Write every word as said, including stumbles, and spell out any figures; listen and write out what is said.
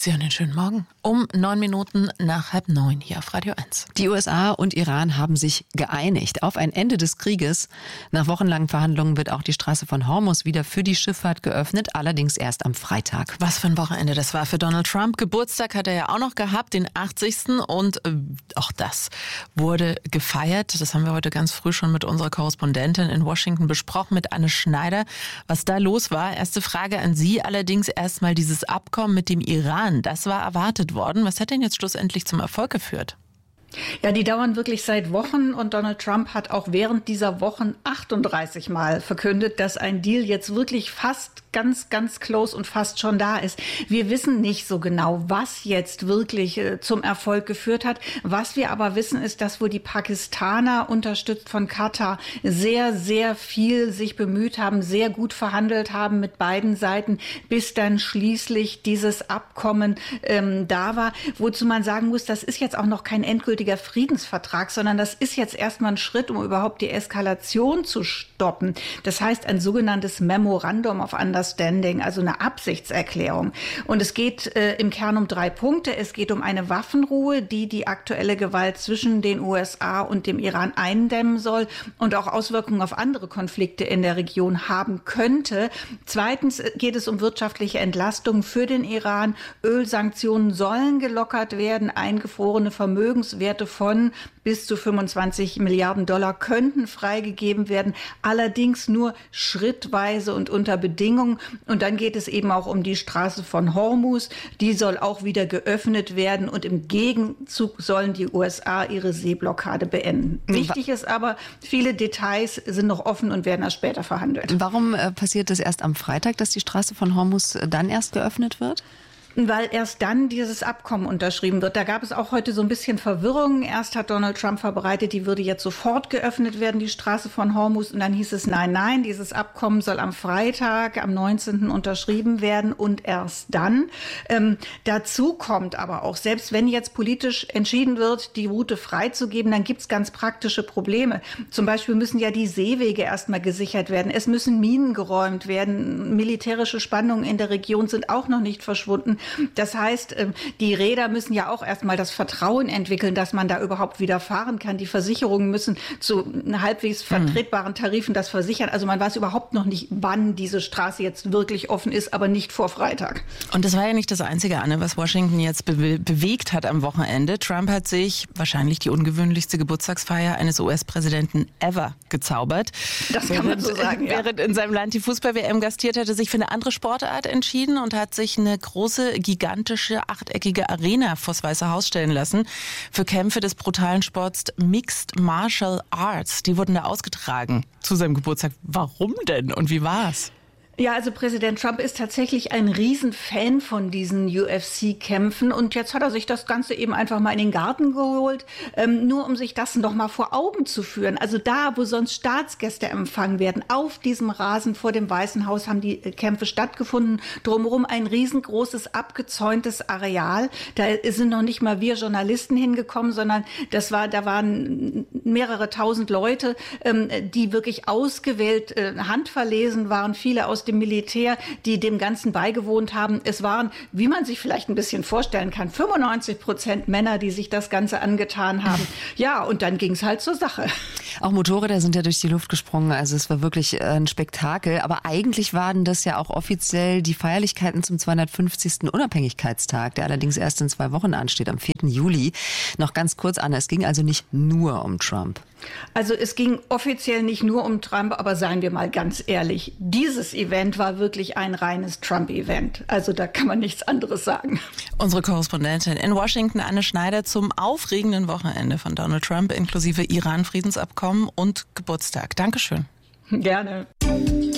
Sie hören den schönen Morgen. Um neun Minuten nach halb neun hier auf Radio eins. Die U S A und Iran haben sich geeinigt auf ein Ende des Krieges. Nach wochenlangen Verhandlungen wird auch die Straße von Hormuz wieder für die Schifffahrt geöffnet, allerdings erst am Freitag. Was für ein Wochenende das war für Donald Trump. Geburtstag hat er ja auch noch gehabt, den achtzigsten Und äh, auch das wurde gefeiert. Das haben wir heute ganz früh schon mit unserer Korrespondentin in Washington besprochen, mit Anne Schneider. Was da los war, erste Frage an Sie allerdings erstmal dieses Abkommen mit dem Iran. Das war erwartet worden. Was hat denn jetzt schlussendlich zum Erfolg geführt? Ja, die dauern wirklich seit Wochen und Donald Trump hat auch während dieser Wochen achtunddreißig Mal verkündet, dass ein Deal jetzt wirklich fast ganz, ganz close und fast schon da ist. Wir wissen nicht so genau, was jetzt wirklich äh, zum Erfolg geführt hat. Was wir aber wissen, ist, dass wohl die Pakistaner, unterstützt von Katar, sehr, sehr viel sich bemüht haben, sehr gut verhandelt haben mit beiden Seiten, bis dann schließlich dieses Abkommen ähm, da war. Wozu man sagen muss, das ist jetzt auch noch kein endgültiger Friedensvertrag, sondern das ist jetzt erstmal ein Schritt, um überhaupt die Eskalation zu stoppen. Das heißt, ein sogenanntes Memorandum of Understanding, also eine Absichtserklärung. Und es geht äh, im Kern um drei Punkte. Es geht um eine Waffenruhe, die die aktuelle Gewalt zwischen den U S A und dem Iran eindämmen soll und auch Auswirkungen auf andere Konflikte in der Region haben könnte. Zweitens geht es um wirtschaftliche Entlastung für den Iran. Ölsanktionen sollen gelockert werden. Eingefrorene Vermögenswerte von bis zu fünfundzwanzig Milliarden Dollar könnten freigegeben werden, allerdings nur schrittweise und unter Bedingungen. Und dann geht es eben auch um die Straße von Hormuz. Die soll auch wieder geöffnet werden und im Gegenzug sollen die U S A ihre Seeblockade beenden. Wichtig ist aber, viele Details sind noch offen und werden erst später verhandelt. Warum äh, passiert das erst am Freitag, dass die Straße von Hormuz dann erst geöffnet wird? Weil erst dann dieses Abkommen unterschrieben wird. Da gab es auch heute so ein bisschen Verwirrung. Erst hat Donald Trump verbreitet, die würde jetzt sofort geöffnet werden, die Straße von Hormuz. Und dann hieß es, nein, nein, dieses Abkommen soll am Freitag, am neunzehnten unterschrieben werden und erst dann. Ähm, dazu kommt aber auch, selbst wenn jetzt politisch entschieden wird, die Route freizugeben, dann gibt es ganz praktische Probleme. Zum Beispiel müssen ja die Seewege erstmal gesichert werden. Es müssen Minen geräumt werden. Militärische Spannungen in der Region sind auch noch nicht verschwunden. Das heißt, die Räder müssen ja auch erstmal das Vertrauen entwickeln, dass man da überhaupt wieder fahren kann. Die Versicherungen müssen zu halbwegs vertretbaren Tarifen das versichern. Also man weiß überhaupt noch nicht, wann diese Straße jetzt wirklich offen ist, aber nicht vor Freitag. Und das war ja nicht das Einzige, Anne, was Washington jetzt be- bewegt hat am Wochenende. Trump hat sich wahrscheinlich die ungewöhnlichste Geburtstagsfeier eines U S-Präsidenten ever gezaubert. Das kann man so sagen, ja. Während in seinem Land die Fußball-W M gastiert, hat er sich für eine andere Sportart entschieden und hat sich eine große, gigantische, achteckige Arena vors Weiße Haus stellen lassen für Kämpfe des brutalen Sports Mixed Martial Arts. Die wurden da ausgetragen zu seinem Geburtstag. Warum denn und wie war's? Ja, also Präsident Trump ist tatsächlich ein Riesenfan von diesen U F C-Kämpfen und jetzt hat er sich das Ganze eben einfach mal in den Garten geholt, ähm, nur um sich das noch mal vor Augen zu führen. Also da, wo sonst Staatsgäste empfangen werden, auf diesem Rasen vor dem Weißen Haus haben die Kämpfe stattgefunden. Drumherum ein riesengroßes, abgezäuntes Areal. Da sind noch nicht mal wir Journalisten hingekommen, sondern das war, da waren mehrere tausend Leute, ähm, die wirklich ausgewählt, äh, handverlesen waren, viele aus dem Militär, die dem Ganzen beigewohnt haben. Es waren, wie man sich vielleicht ein bisschen vorstellen kann, fünfundneunzig Prozent Männer, die sich das Ganze angetan haben. Ja, und dann ging es halt zur Sache. Auch Motorräder sind ja durch die Luft gesprungen. Also es war wirklich ein Spektakel. Aber eigentlich waren das ja auch offiziell die Feierlichkeiten zum zweihundertfünfzigsten Unabhängigkeitstag, der allerdings erst in zwei Wochen ansteht, am vierten Juli. Noch ganz kurz, Anna, es ging also nicht nur um Trump. Also es ging offiziell nicht nur um Trump, aber seien wir mal ganz ehrlich, dieses Event war wirklich ein reines Trump-Event. Also da kann man nichts anderes sagen. Unsere Korrespondentin in Washington, Anne Schneider, zum aufregenden Wochenende von Donald Trump inklusive Iran-Friedensabkommen und Geburtstag. Dankeschön. Gerne.